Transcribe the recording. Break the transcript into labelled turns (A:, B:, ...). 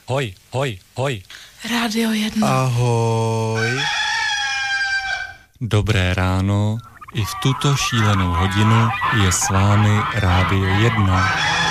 A: Hoj, hoj, hoj.
B: Rádio 1.
C: Ahoj.
A: Dobré ráno. I v tuto šílenou hodinu je s vámi Rádio 1.